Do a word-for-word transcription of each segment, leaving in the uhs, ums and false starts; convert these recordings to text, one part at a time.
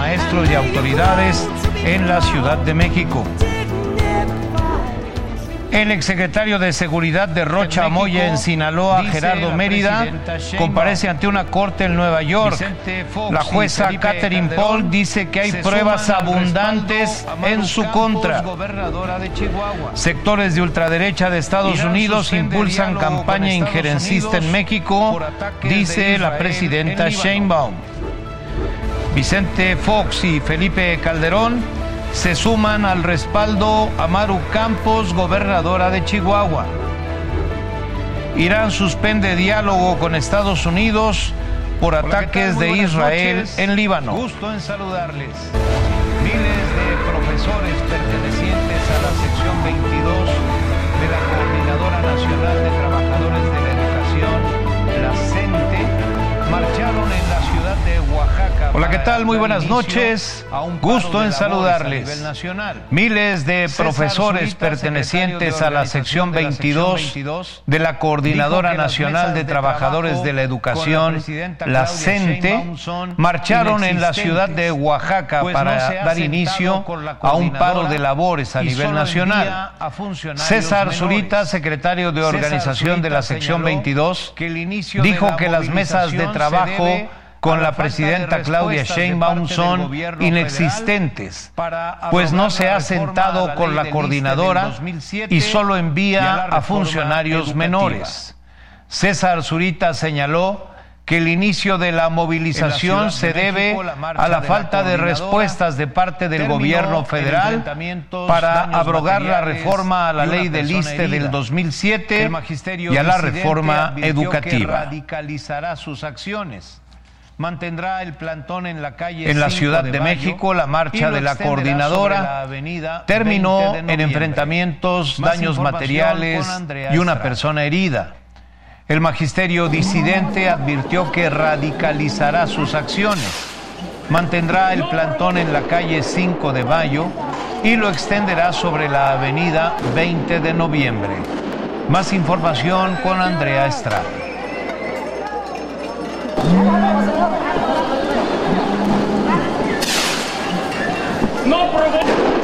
maestros y autoridades en la Ciudad de México. El exsecretario de Seguridad de Rocha Moya en Sinaloa, Gerardo Mérida, comparece ante una corte en Nueva York. La jueza Catherine Paul dice que hay pruebas abundantes en su contra. Sectores de ultraderecha de Estados Unidos impulsan campaña injerencista en México, dice la presidenta Sheinbaum. Vicente Fox y Felipe Calderón se suman al respaldo a Maru Campos, gobernadora de Chihuahua. Irán suspende diálogo con Estados Unidos por Hola, ataques de Israel noches. en Líbano. Gusto en saludarles. Miles de profesores pertenecientes a la sección veintidós de la Coordinadora Nacional de Trabajadores de la Educación, la CENTE, marcharon en la ciudad de Oaxaca. Hola, ¿qué tal? Muy buenas noches. Gusto en saludarles. Miles de profesores pertenecientes a la sección veintidós de la Coordinadora Nacional de Trabajadores de la Educación, la CENTE, marcharon en la ciudad de Oaxaca para dar inicio a un paro de labores a nivel nacional. César Zurita, secretario de organización de la sección veintidós, dijo que las mesas de trabajo con la presidenta Claudia Sheinbaum son inexistentes, pues no se ha sentado con la coordinadora y solo envía a funcionarios menores. César Zurita señaló que el inicio de la movilización se debe a la falta de respuestas de parte del gobierno federal para abrogar la reforma a la ley del I S S S T E del dos mil siete y a la reforma educativa. Radicalizará sus acciones. Mantendrá el plantón en la calle En la Ciudad de, de México, la marcha de la coordinadora la terminó en enfrentamientos, Más daños materiales y una persona herida. El magisterio disidente advirtió que radicalizará sus acciones. Mantendrá el plantón en la calle cinco de mayo y lo extenderá sobre la avenida veinte de noviembre. Más información con Andrea Estrada. No provoca.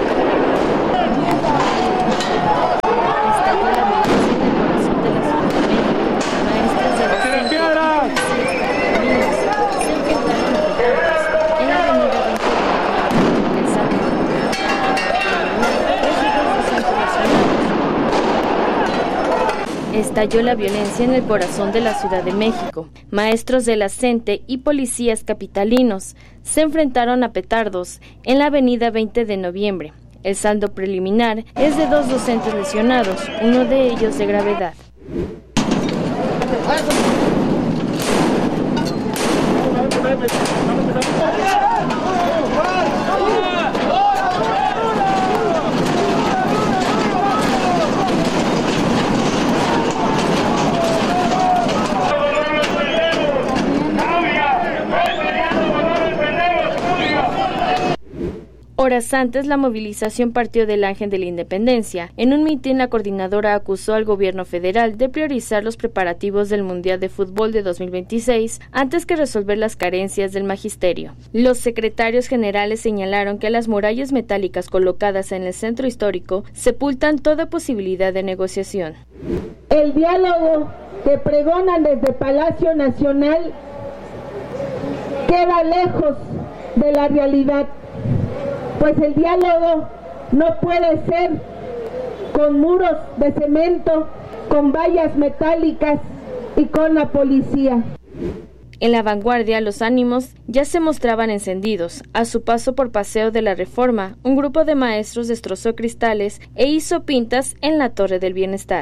Estalló la violencia en el corazón de la Ciudad de México. Maestros de la CENTE y policías capitalinos se enfrentaron a petardos en la avenida veinte de noviembre. El saldo preliminar es de dos docentes lesionados, uno de ellos de gravedad. Horas antes, la movilización partió del Ángel de la Independencia. En un mitin, la coordinadora acusó al gobierno federal de priorizar los preparativos del Mundial de Fútbol de dos mil veintiséis antes que resolver las carencias del magisterio. Los secretarios generales señalaron que las murallas metálicas colocadas en el centro histórico sepultan toda posibilidad de negociación. El diálogo que pregonan desde Palacio Nacional queda lejos de la realidad. Pues el diálogo no puede ser con muros de cemento, con vallas metálicas y con la policía. En La Vanguardia, los ánimos ya se mostraban encendidos. A su paso por Paseo de la Reforma, un grupo de maestros destrozó cristales e hizo pintas en la Torre del Bienestar.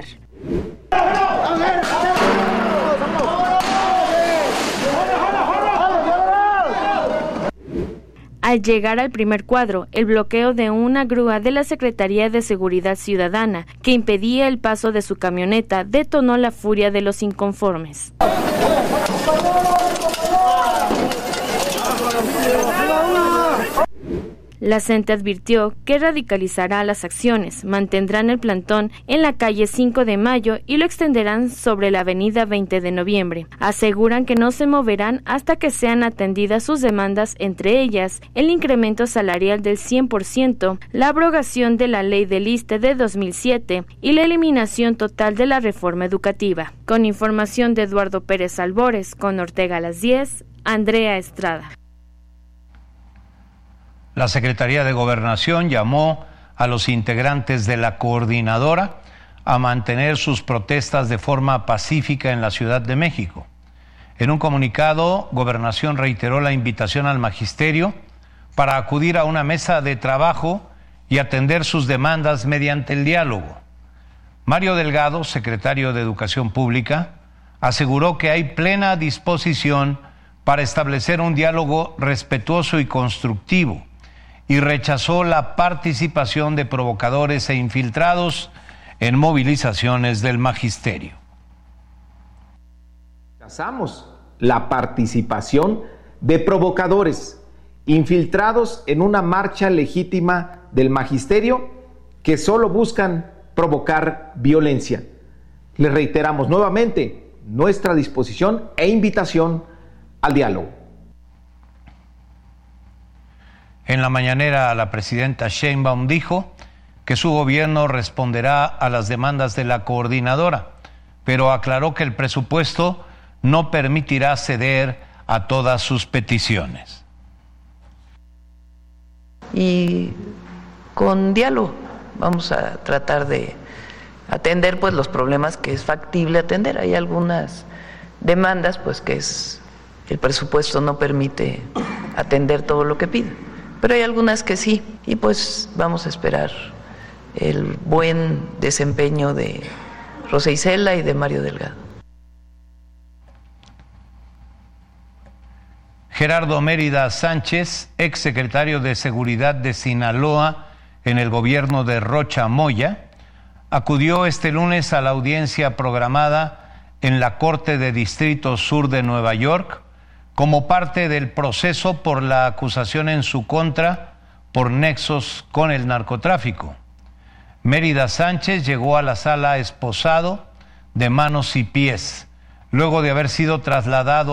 Al llegar al primer cuadro, el bloqueo de una grúa de la Secretaría de Seguridad Ciudadana, que impedía el paso de su camioneta, detonó la furia de los inconformes. La C E N T E advirtió que radicalizará las acciones, mantendrán el plantón en la calle cinco de mayo y lo extenderán sobre la avenida veinte de noviembre. Aseguran que no se moverán hasta que sean atendidas sus demandas, entre ellas el incremento salarial del cien por ciento, la abrogación de la ley del I S S S T E de dos mil siete y la eliminación total de la reforma educativa. Con información de Eduardo Pérez Albores, con Ortega a las diez, Andrea Estrada. La Secretaría de Gobernación llamó a los integrantes de la coordinadora a mantener sus protestas de forma pacífica en la Ciudad de México. En un comunicado, Gobernación reiteró la invitación al magisterio para acudir a una mesa de trabajo y atender sus demandas mediante el diálogo. Mario Delgado, secretario de Educación Pública, aseguró que hay plena disposición para establecer un diálogo respetuoso y constructivo, y rechazó la participación de provocadores e infiltrados en movilizaciones del magisterio. Rechazamos la participación de provocadores infiltrados en una marcha legítima del magisterio que solo buscan provocar violencia. Les reiteramos nuevamente nuestra disposición e invitación al diálogo. En la mañanera, la presidenta Sheinbaum dijo que su gobierno responderá a las demandas de la coordinadora, pero aclaró que el presupuesto no permitirá ceder a todas sus peticiones. Y con diálogo vamos a tratar de atender pues los problemas que es factible atender. Hay algunas demandas pues que es el presupuesto no permite atender todo lo que pide, pero hay algunas que sí, y pues vamos a esperar el buen desempeño de Rosa Isela y de Mario Delgado. Gerardo Mérida Sánchez, exsecretario de Seguridad de Sinaloa en el gobierno de Rocha Moya, acudió este lunes a la audiencia programada en la Corte de Distrito Sur de Nueva York como parte del proceso por la acusación en su contra por nexos con el narcotráfico. Mérida Sánchez llegó a la sala esposado de manos y pies, luego de haber sido trasladado